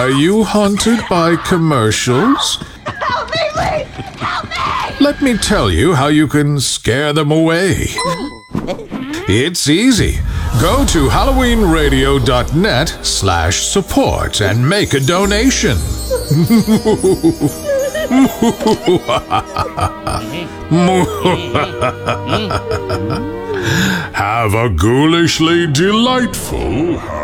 Are you haunted by commercials? Help me, please! Help me! Let me tell you how you can scare them away. It's easy. Go to halloweenradio.net/support and make a donation. Have a ghoulishly delightful